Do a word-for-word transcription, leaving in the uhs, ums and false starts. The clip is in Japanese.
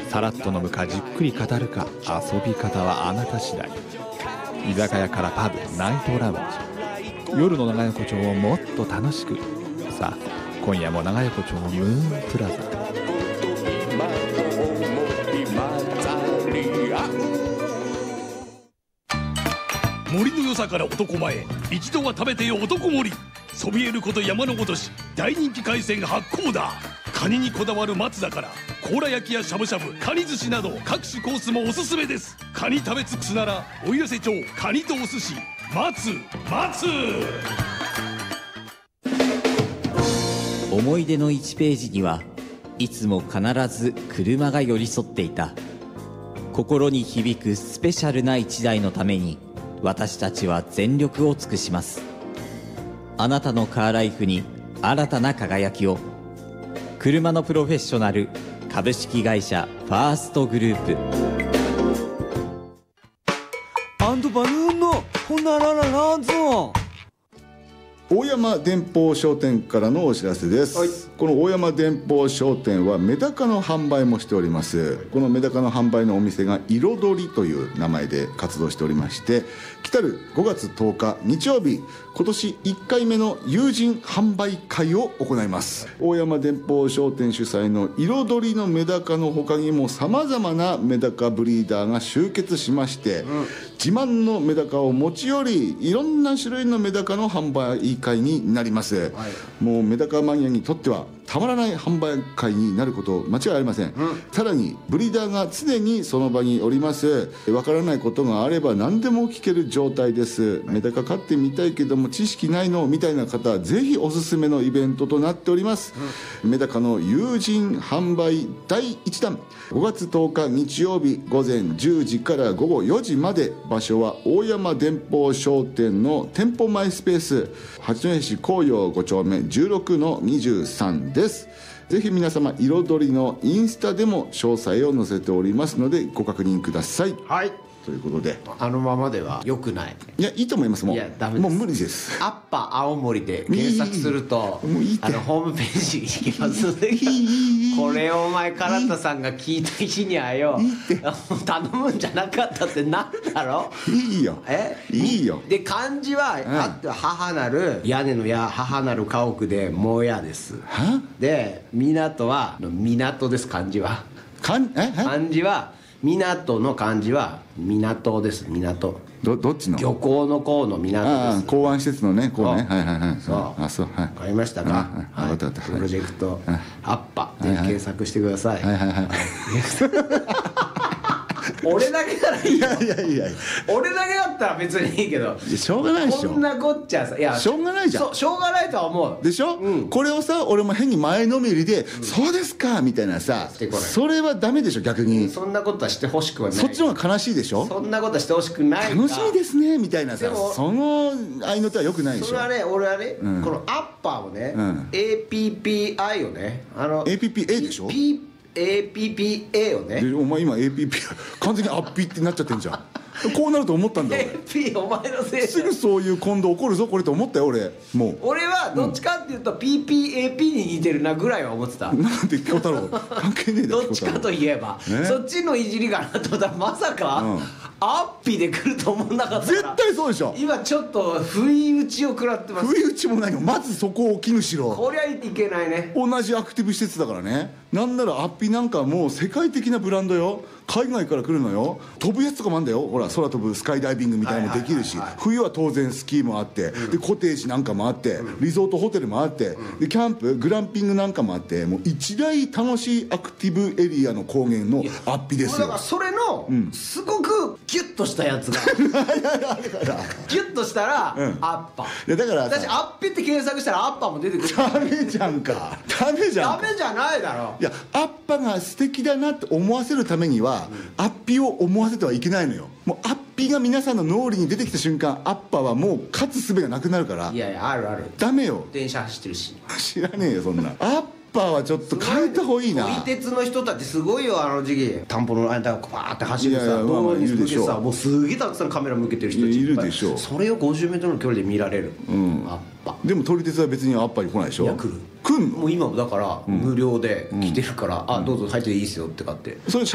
さらっと飲むかじっくり語るか、遊び方はあなた次第。居酒屋からパブ、ナイトラウンジ、夜の長横丁をもっと楽しく。さあ今夜も長横丁ムーンプラザ。 森の良さから男前、一度は食べてよ男盛り。そびえること山のごとし、大人気海鮮発酵だ。カニにこだわる松だから、甲羅焼きやしゃぶしゃぶ、カニ寿司など各種コースもおすすめです。カニ食べ尽くすならおいらせ町カニとお寿司松松。 思い出のいちページにはいつも必ず車が寄り添っていた。心に響くスペシャルないちだいのために私たちは全力を尽くします。あなたのカーライフに新たな輝きを。車のプロフェッショナル株式会社ファーストグループ。 アンドバルーンのほならららんぞ。 大山電報商店からのお知らせです、はい、この大山電報商店はメダカの販売もしております。このメダカの販売のお店が彩りという名前で活動しておりまして、来たるごがつとおか日曜日、今年いっかいめの友人販売会を行います。大山電報商店主催の彩りのメダカの他にもさまざまなメダカブリーダーが集結しまして、うん、自慢のメダカを持ち寄り、いろんな種類のメダカの販売会になります、はい、もうメダカマニアにとってはたまらない販売会になること間違いありません、うん、さらにブリーダーが常にその場におります。わからないことがあれば何でも聞ける状態です。メダカ飼ってみたいけども知識ないのみたいな方はぜひおすすめのイベントとなっております、うん、メダカの友人販売だいいちだん、ごがつとおか日曜日午前じゅうじからごごよじまで。場所は大山電報商店の店舗前スペース、八戸市紅葉ご丁目じゅうろくのにじゅうさんです。ぜひ皆様彩りのインスタでも詳細を載せておりますのでご確認ください。 はい、 ということで、 あのままでは良くない。 いやいいと思います。もういやダメです。 もう無理です。 アッパ青森で検索するともういいあのホームページに行きますので、これをお前唐田さんが聞いた日にはよ、いいって頼むんじゃなかったってなんだろ。 いいよえいいよ。 で漢字は、うん、あって母なる屋根の屋、母なる家屋でもやです。で港は港です。漢字はかんえ漢字は港の漢字は港です。港ど, どっちの漁港の港の港です。 ああ港湾施設のね、こうね、はいはいはい。 そうあそうはい。 わかりましたか。 あ分かった分かった。 プロジェクトアッパで検索してください。 はいはいはい。 俺だけならいいよ。 いやいやいや俺だけだったら別にいいけど、 しょうがないでしょ。 こんなこっちゃさ、いやしょうがないじゃん。 そうしょうがないとは思うでしょ、うん、これをさ俺も変に前のめりで、うん、そうですかみたいなさ、それはダメでしょ逆に、うん、 そんなことはしてほしくはない。 そっちの方が悲しいでしょ。 そんなことはしてほしくない。 楽しみですねみたいなさ、その愛の手はよくないでしょ。 それはね、俺はね、うん、このアッパーをね、うん、エーピーピーアイ をね、あのエーピーピーエー でしょ。 Pエーピーピーエー をね。 お前今 エーピーピー 完全にアッピーってなっちゃってんじゃん。こうなると思ったんだ俺。 エーピー お前のせいすぐそういう今度起こるぞこれと思ったよ俺。もう俺はどっちかっていうと ピーピーエーピー に似てるなぐらいは思ってた。 なんでピコ太郎関係ねえだろ。 どっちかといえば、ね、そっちのいじりかなと思ったらまさか、うん、アッピーで来ると思わなかったから。 絶対そうでしょ。 今ちょっと不意打ちを食らってます。 不意打ちもないよ。まずそこを気にしろ。 こりゃいけないね。 同じアクティブ施設だからね。なんならアッピーなんかもう世界的なブランドよ。海外から来るのよ。飛ぶやつとかもあんだよ。ほら空飛ぶスカイダイビングみたいなのもできるし、冬は当然スキーもあって、うん、でコテージなんかもあって、うん、リゾートホテルもあって、うん、でキャンプグランピングなんかもあって、もう一大楽しいアクティブエリアの高原のアッピーですよ。 だからそれの、うん、すごくギュッとしたやつがギュッとしたら、うん、アッパー。 いやだから私アッピーって検索したらアッパーも出てくる。 ダメじゃんか。ダメじゃんか。 ダメじゃないだろ。 いやアッパーが素敵だなって思わせるためには、うん、アッピーを思わせてはいけないのよ。もうアッピーが皆さんの脳裏に出てきた瞬間、アッパーはもう勝つ術がなくなるから。 いやいやあるある。 ダメよ。 電車走ってるし。 知らねえよそんな。アッパーはちょっと変えた方がいいな。 撮り鉄の人たちすごいよあの時期。田んぼの間をバーって走るさ、道路に向けてさ、もうすげえたくさんカメラ向けてる人たちいっぱいいるでしょ。それをごじゅうメートルの距離で見られる、うん、アッパー。 でも撮り鉄は別にアッパーに来ないでしょ。いや来る。来んの。 もう今もだから無料で来てるから、うん、あどうぞ入っていいですよって買って。それ